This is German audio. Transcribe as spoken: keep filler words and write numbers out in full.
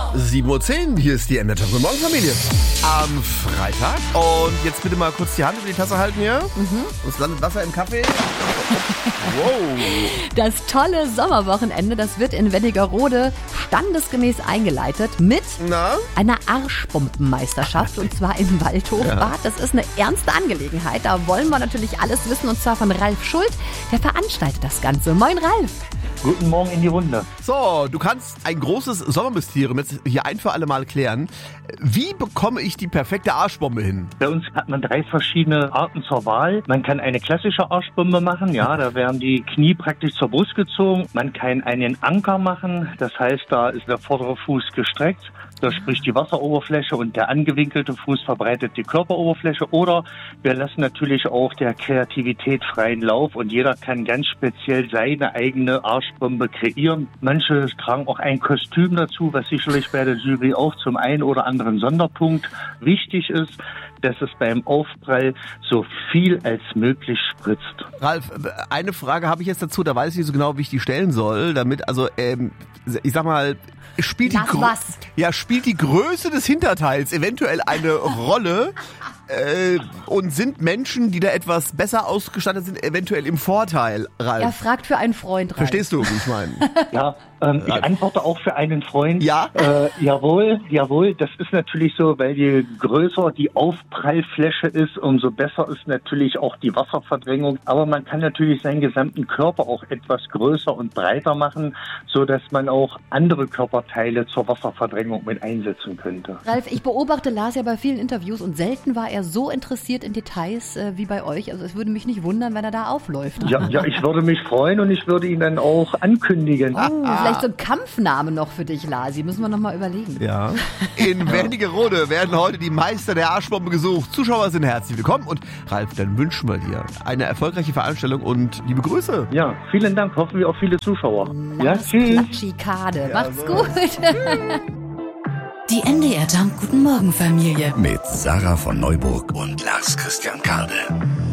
sieben Uhr zehn, hier ist die M D R Guten Morgen Familie. Am Freitag. Und jetzt bitte mal kurz die Hand über die Tasse halten hier. Mhm. Es landet Wasser im Kaffee. Wow. Das tolle Sommerwochenende, das wird in Wernigerode standesgemäß eingeleitet mit Na? einer Arschbombenmeisterschaft und zwar im Waldhofbad. Ja. Das ist eine ernste Angelegenheit. Da wollen wir natürlich alles wissen und zwar von Ralf Schuld. Der veranstaltet das Ganze. Moin Ralf. Guten Morgen in die Runde. So, du kannst ein großes Sommermysterium jetzt hier ein für alle Mal klären. Wie bekomme ich die perfekte Arschbombe hin? Bei uns hat man drei verschiedene Arten zur Wahl. Man kann eine klassische Arschbombe machen, ja, da werden die Knie praktisch zur Brust gezogen. Man kann einen Anker machen, das heißt, da ist der vordere Fuß gestreckt. Da spricht die Wasseroberfläche und der angewinkelte Fuß verbreitet die Körperoberfläche. Oder wir lassen natürlich auch der Kreativität freien Lauf und jeder kann ganz speziell seine eigene Arschbombe kreieren. Manche tragen auch ein Kostüm dazu, was sicherlich bei der Jury auch zum einen oder anderen Sonderpunkt wichtig ist, dass es beim Aufprall so viel als möglich spritzt. Ralf, eine Frage habe ich jetzt dazu, da weiß ich nicht so genau, wie ich die stellen soll, damit, also, ähm, ich sag mal, spielt die, Gro- ja, spielt die Größe des Hinterteils eventuell eine Rolle? Äh, und sind Menschen, die da etwas besser ausgestattet sind, eventuell im Vorteil, Ralf? Er fragt für einen Freund, Ralf. Verstehst du, wie ich meine? Ja, ähm, ich antworte auch für einen Freund. Ja? Äh, jawohl, jawohl. Das ist natürlich so, weil je größer die Aufprallfläche ist, umso besser ist natürlich auch die Wasserverdrängung. Aber man kann natürlich seinen gesamten Körper auch etwas größer und breiter machen, so dass man auch andere Körperteile zur Wasserverdrängung mit einsetzen könnte. Ralf, ich beobachte Lars ja bei vielen Interviews und selten war er so interessiert in Details äh, wie bei euch. Also es würde mich nicht wundern, wenn er da aufläuft. Ja, ja, ich würde mich freuen und ich würde ihn dann auch ankündigen. Oh, vielleicht so ein Kampfname noch für dich, Lasi. Müssen wir noch mal überlegen. Ja. In Wernigerode werden heute die Meister der Arschbombe gesucht. Zuschauer sind herzlich willkommen. Und Ralf, dann wünschen wir dir eine erfolgreiche Veranstaltung und liebe Grüße. Ja, vielen Dank. Hoffen wir auf viele Zuschauer. Lars ja, tschüss. Klatschikade. Ja, Macht's so. Gut. Die M D R Jump Guten Morgen Familie mit Sarah von Neuburg und Lars Christian Kade.